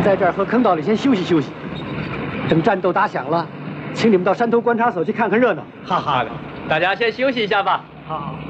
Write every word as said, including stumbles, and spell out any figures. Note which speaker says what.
Speaker 1: 们在这儿和坑道里先休息休息，等战斗打响了，请你们到山头观察所去看看热闹。
Speaker 2: 哈哈的，大家先休息一下吧。
Speaker 1: 好。